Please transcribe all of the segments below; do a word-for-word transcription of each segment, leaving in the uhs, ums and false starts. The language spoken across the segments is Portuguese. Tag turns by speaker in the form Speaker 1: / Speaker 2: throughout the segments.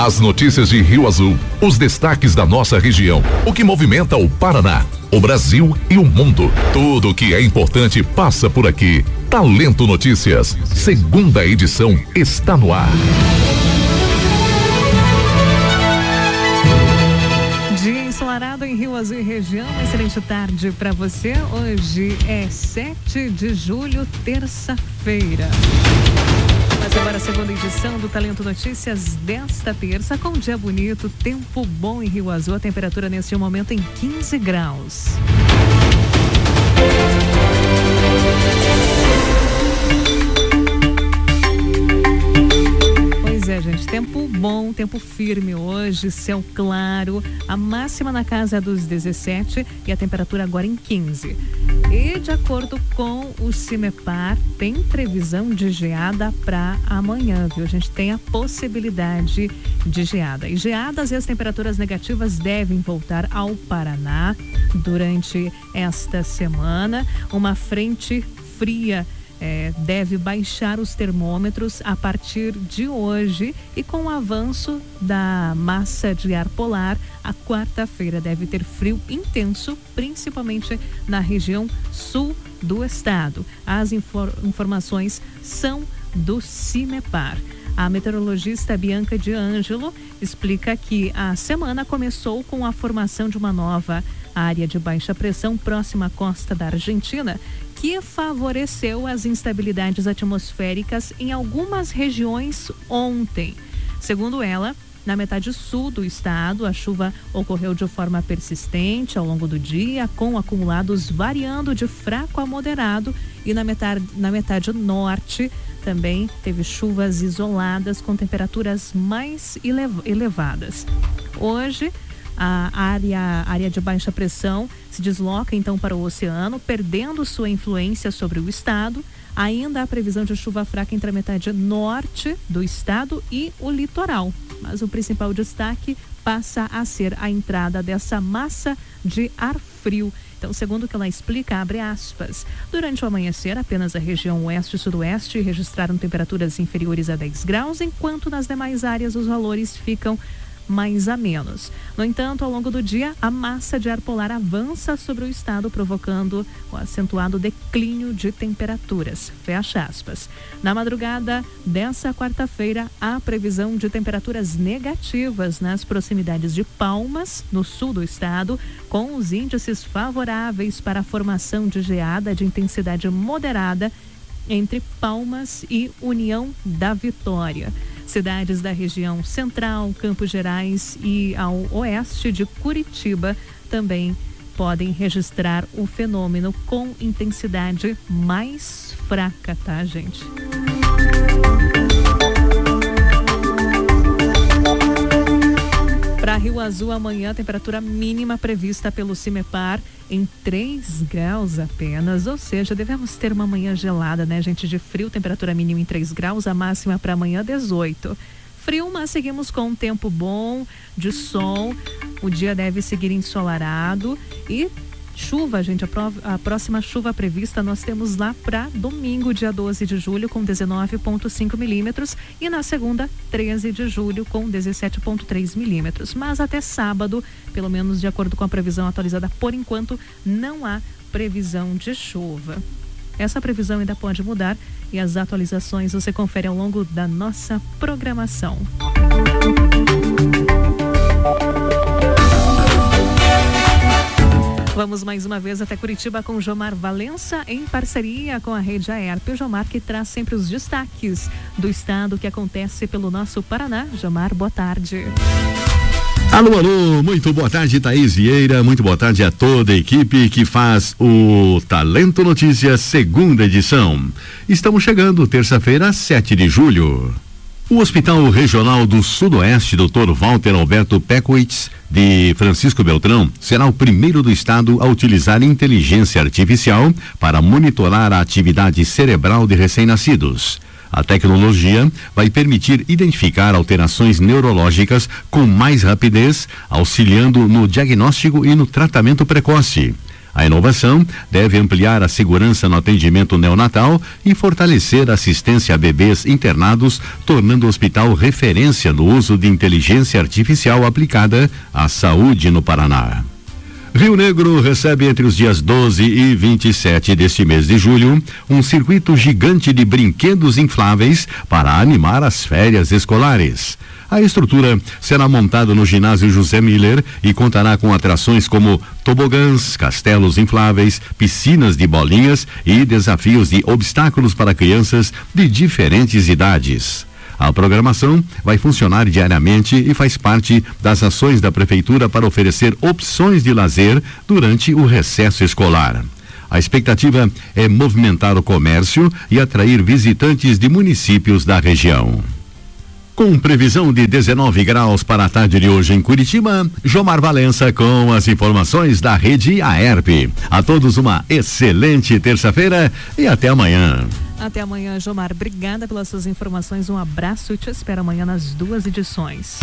Speaker 1: As notícias de Rio Azul, os destaques da nossa região, o que movimenta o Paraná, o Brasil e o mundo. Tudo o que é importante passa por aqui. Talento Notícias, segunda edição, está no ar.
Speaker 2: Dia ensolarado em Rio Azul e região. Uma excelente tarde para você. Hoje é sete de julho, terça-feira. Mas agora a segunda edição do Talento Notícias desta terça, com um dia bonito, tempo bom em Rio Azul, a temperatura neste momento em quinze graus. Pois é, gente, tempo bom, tempo firme hoje, céu claro, a máxima na casa dos dezessete e a temperatura agora em quinze. E de acordo com o CIMEPAR, tem previsão de geada para amanhã, viu? A gente tem a possibilidade de geada. E geadas e as temperaturas negativas devem voltar ao Paraná durante esta semana. Uma frente fria É, deve baixar os termômetros a partir de hoje, e com o avanço da massa de ar polar, a quarta-feira deve ter frio intenso, principalmente na região sul do estado. As infor- informações são do CIMEPAR. A meteorologista Bianca de Ângelo explica que a semana começou com a formação de uma nova área de baixa pressão próxima à costa da Argentina, que favoreceu as instabilidades atmosféricas em algumas regiões ontem. Segundo ela, na metade sul do estado, a chuva ocorreu de forma persistente ao longo do dia, com acumulados variando de fraco a moderado, e na metade, na metade norte também teve chuvas isoladas com temperaturas mais elevadas. Hoje, a área, a área de baixa pressão se desloca então para o oceano, perdendo sua influência sobre o estado. Ainda há previsão de chuva fraca entre a metade norte do estado e o litoral. Mas o principal destaque passa a ser a entrada dessa massa de ar frio. Então, segundo o que ela explica, abre aspas, durante o amanhecer, apenas a região oeste e sudoeste registraram temperaturas inferiores a dez graus, enquanto nas demais áreas os valores ficam mais a menos. No entanto, ao longo do dia, a massa de ar polar avança sobre o estado, provocando o acentuado declínio de temperaturas. Fecha aspas. Na madrugada dessa quarta-feira, há previsão de temperaturas negativas nas proximidades de Palmas, no sul do estado, com os índices favoráveis para a formação de geada de intensidade moderada entre Palmas e União da Vitória. Cidades da região central, Campos Gerais e ao oeste de Curitiba também podem registrar o fenômeno com intensidade mais fraca, tá, gente? Para Rio Azul, amanhã, a temperatura mínima prevista pelo CIMEPAR em três graus apenas, ou seja, devemos ter uma manhã gelada, né, gente, de frio, temperatura mínima em três graus, a máxima para amanhã dezoito. Frio, mas seguimos com um tempo bom, de sol, o dia deve seguir ensolarado e chuva, gente, a, pró- a próxima chuva prevista nós temos lá para domingo, dia doze de julho, com dezenove vírgula cinco milímetros, e na segunda, treze de julho, com dezessete vírgula três milímetros. Mas até sábado, pelo menos de acordo com a previsão atualizada, por enquanto, não há previsão de chuva. Essa previsão ainda pode mudar e as atualizações você confere ao longo da nossa programação. Vamos mais uma vez até Curitiba com Jomar Valença, em parceria com a Rede Aerp. O Jomar que traz sempre os destaques do estado que acontece pelo nosso Paraná. Jomar, boa tarde.
Speaker 3: Alô, alô, muito boa tarde, Thaís Vieira, muito boa tarde a toda a equipe que faz o Talento Notícias, segunda edição. Estamos chegando, terça-feira, sete de julho. O Hospital Regional do Sudoeste, doutor Walter Alberto Pekowitz, de Francisco Beltrão, será o primeiro do estado a utilizar inteligência artificial para monitorar a atividade cerebral de recém-nascidos. A tecnologia vai permitir identificar alterações neurológicas com mais rapidez, auxiliando no diagnóstico e no tratamento precoce. A inovação deve ampliar a segurança no atendimento neonatal e fortalecer a assistência a bebês internados, tornando o hospital referência no uso de inteligência artificial aplicada à saúde no Paraná. Rio Negro recebe entre os dias doze e vinte e sete deste mês de julho um circuito gigante de brinquedos infláveis para animar as férias escolares. A estrutura será montada no ginásio José Miller e contará com atrações como tobogãs, castelos infláveis, piscinas de bolinhas e desafios de obstáculos para crianças de diferentes idades. A programação vai funcionar diariamente e faz parte das ações da Prefeitura para oferecer opções de lazer durante o recesso escolar. A expectativa é movimentar o comércio e atrair visitantes de municípios da região. Com previsão de dezenove graus para a tarde de hoje em Curitiba, Jomar Valença com as informações da rede Aerp. A todos uma excelente terça-feira e até amanhã.
Speaker 2: Até amanhã, Jomar. Obrigada pelas suas informações. Um abraço e te espero amanhã nas duas edições.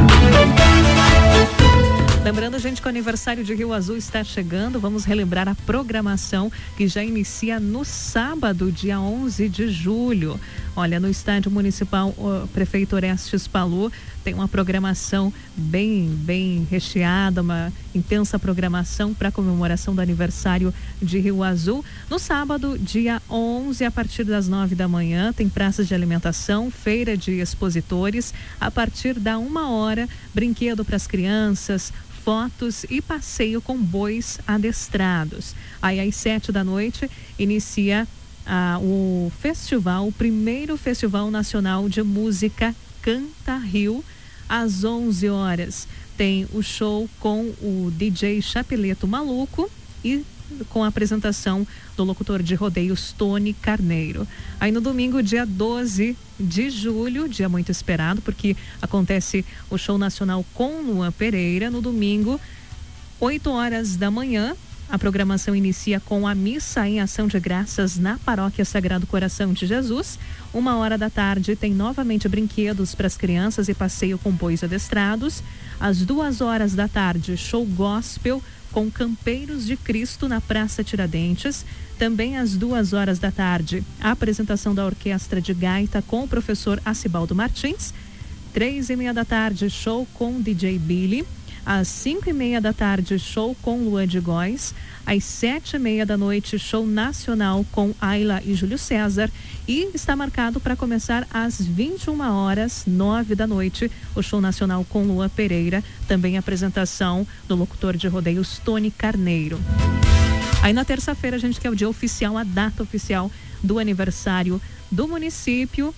Speaker 2: Lembrando, gente, que o aniversário de Rio Azul está chegando. Vamos relembrar a programação que já inicia no sábado, dia onze de julho. Olha, no Estádio Municipal, o prefeito Orestes Palu tem uma programação bem, bem recheada, uma intensa programação para a comemoração do aniversário de Rio Azul. No sábado, dia onze, a partir das nove da manhã, tem praças de alimentação, feira de expositores. A partir da uma hora, brinquedo para as crianças, fotos e passeio com bois adestrados. Aí às sete da noite inicia ah, o festival, o primeiro Festival Nacional de Música Canta Rio. Às onze horas tem o show com o D J Chapeleto Maluco e com a apresentação do locutor de rodeios Tony Carneiro. Aí no domingo, dia doze de julho, dia muito esperado, porque acontece o show nacional com Luan Pereira. No domingo, oito horas da manhã, a programação inicia com a missa em ação de graças na Paróquia Sagrado Coração de Jesus. Uma hora da tarde tem novamente brinquedos para as crianças e passeio com bois adestrados. Às duas horas da tarde, show gospel com Campeiros de Cristo na Praça Tiradentes. Também às duas horas da tarde, a apresentação da Orquestra de Gaita com o professor Acibaldo Martins. Três e meia da tarde, show com D J Billy. Às cinco e meia da tarde, show com Luan de Góes. Às sete e meia da noite, show nacional com Ayla e Júlio César. E está marcado para começar às vinte e uma horas, nove da noite, o show nacional com Luan Pereira. Também a apresentação do locutor de rodeios Tony Carneiro. Aí na terça-feira, a gente quer o dia oficial, a data oficial do aniversário do município.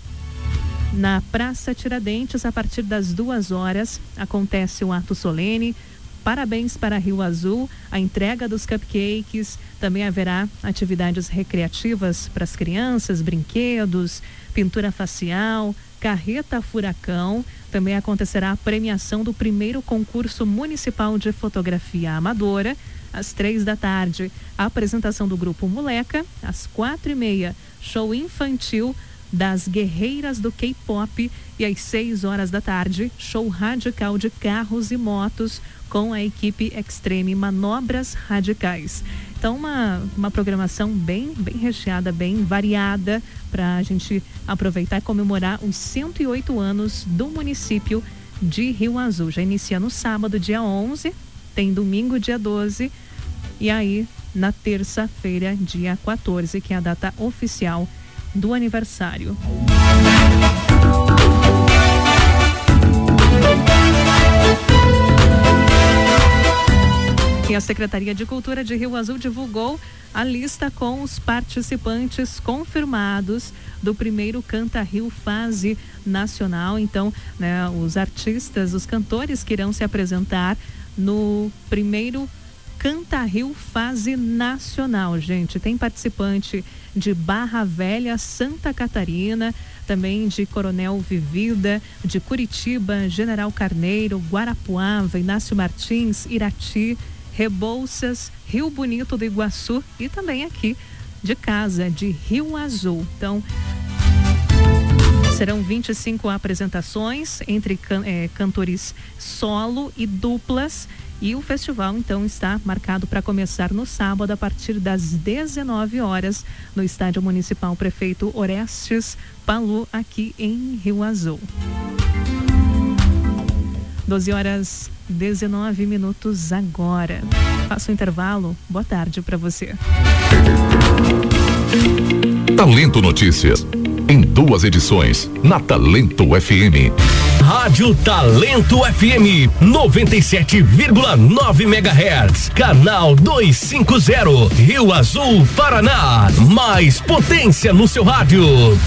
Speaker 2: Na Praça Tiradentes, a partir das duas horas, acontece o ato solene. Parabéns para Rio Azul, a entrega dos cupcakes. Também haverá atividades recreativas para as crianças, brinquedos, pintura facial, carreta furacão. Também acontecerá a premiação do primeiro concurso municipal de fotografia amadora. Às três da tarde, a apresentação do grupo Moleca. Às quatro e meia, show infantil das guerreiras do K-pop. E às seis horas da tarde, show radical de carros e motos com a equipe Extreme Manobras Radicais. Então, uma, uma programação bem, bem recheada, bem variada, para a gente aproveitar e comemorar os cento e oito anos do município de Rio Azul. Já inicia no sábado, dia onze, tem domingo, dia doze, e aí na terça-feira, dia quatorze, que é a data oficial do aniversário. E a Secretaria de Cultura de Rio Azul divulgou a lista com os participantes confirmados do primeiro Canta Rio Fase Nacional. Então, né, os artistas, os cantores que irão se apresentar no primeiro Canta Rio Fase Nacional, gente. Tem participante de Barra Velha, Santa Catarina, também de Coronel Vivida, de Curitiba, General Carneiro, Guarapuava, Inácio Martins, Irati, Rebouças, Rio Bonito do Iguaçu e também aqui de casa, de Rio Azul. Então, serão vinte e cinco apresentações entre can, é, cantores solo e duplas. E o festival, então, está marcado para começar no sábado, a partir das dezenove horas, no Estádio Municipal Prefeito Orestes Palu, aqui em Rio Azul. doze horas dezenove minutos agora. Faça o intervalo. Boa tarde para você.
Speaker 1: Talento Notícias, em duas edições, na Talento F M.
Speaker 4: Rádio Talento F M, noventa e sete vírgula nove megahertz, canal duzentos e cinquenta, Rio Azul, Paraná. Mais potência no seu rádio.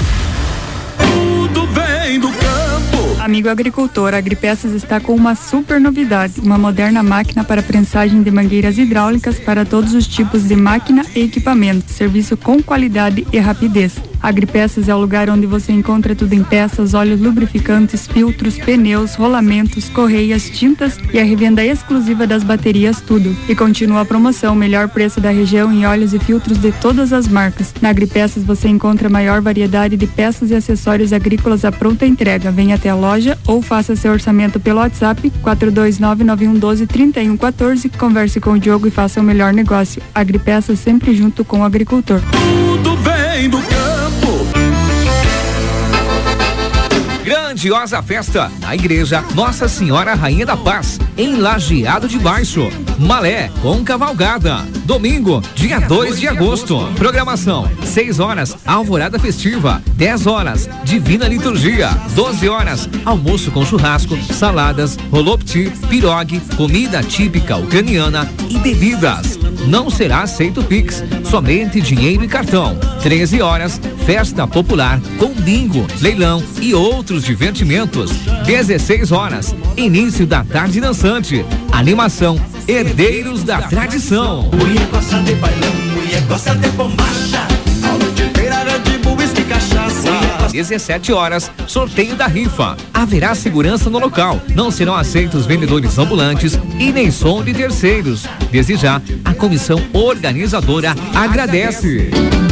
Speaker 5: Tudo vem do campo.
Speaker 6: Amigo agricultor, a Agripeças está com uma super novidade, uma moderna máquina para prensagem de mangueiras hidráulicas para todos os tipos de máquina e equipamento, serviço com qualidade e rapidez. A Agripeças é o lugar onde você encontra tudo em peças, óleos lubrificantes, filtros, pneus, rolamentos, correias, tintas e a revenda exclusiva das baterias Tudo. E continua a promoção, melhor preço da região em óleos e filtros de todas as marcas. Na Agripeças você encontra maior variedade de peças e acessórios agrícolas à pronta entrega. Venha até a loja ou faça seu orçamento pelo WhatsApp quatro dois nove nove um um dois três um um quatro. Converse com o Diogo e faça o melhor negócio. Agripeças sempre junto com o agricultor.
Speaker 5: Tudo vem do campo.
Speaker 7: Grandiosa festa na igreja Nossa Senhora Rainha da Paz, em Lajeado de Baixo. Malé com cavalgada. Domingo, dia dois de agosto. Programação: seis horas, alvorada festiva. dez horas, divina liturgia. doze horas, almoço com churrasco, saladas, rolopti, pirogue, comida típica ucraniana e bebidas. Não será aceito Pix, somente dinheiro e cartão. treze horas, festa popular com bingo, leilão e outros divertimentos. dezesseis horas, início da tarde dançante. Animação Herdeiros da Tradição.
Speaker 5: Mulher gosta de bailão, mulher gosta de bombacha. A noite inteira é de whisky e cachaça.
Speaker 7: dezessete horas, sorteio da rifa. Haverá segurança no local. Não serão aceitos vendedores ambulantes e nem som de terceiros. Desde já, a comissão organizadora agradece.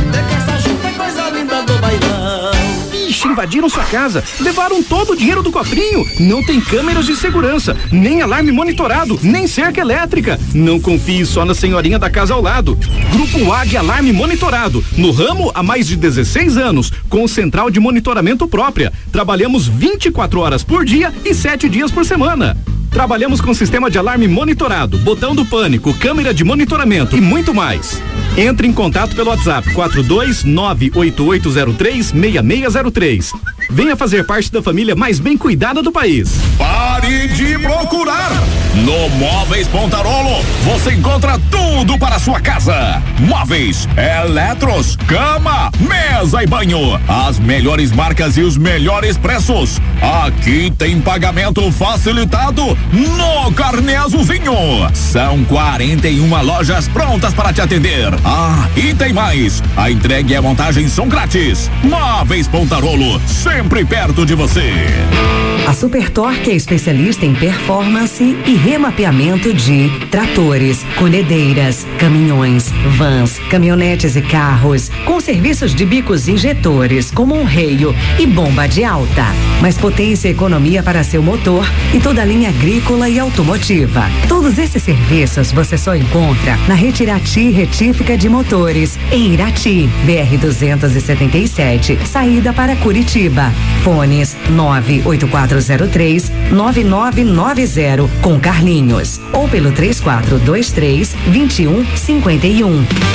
Speaker 8: Ixi, invadiram sua casa, levaram todo o dinheiro do cofrinho. Não tem câmeras de segurança, nem alarme monitorado, nem cerca elétrica. Não confie só na senhorinha da casa ao lado. Grupo A de alarme monitorado, no ramo há mais de dezesseis anos, com central de monitoramento própria. Trabalhamos vinte e quatro horas por dia e sete dias por semana. Trabalhamos com sistema de alarme monitorado, botão do pânico, câmera de monitoramento e muito mais. Entre em contato pelo WhatsApp quatro dois nove oito oito zero três seis seis zero três. Venha fazer parte da família mais bem cuidada do país.
Speaker 1: Pare de procurar! No Móveis Pontarolo, você encontra tudo para a sua casa. Móveis, eletros, cama, mesa e banho. As melhores marcas e os melhores preços. Aqui tem pagamento facilitado no Carnê Azulzinho. São quarenta e uma lojas prontas para te atender. Ah, e tem mais. A entrega e a montagem são grátis. Móveis Pontarolo, sempre perto de você.
Speaker 9: A Super Torque é especialista em performance e remapeamento de tratores, colhedeiras, caminhões, vans, caminhonetes e carros, com serviços de bicos injetores, como um reio e bomba de alta. Mais potência e economia para seu motor e toda a linha agrícola e automotiva. Todos esses serviços você só encontra na Retirati Retífica de Motores, em Irati, B R duzentos e setenta e sete, saída para Curitiba. Fones nove oito quatro zero três nove nove nove zero com Carlinhos ou pelo três quatro dois três dois um cinco um.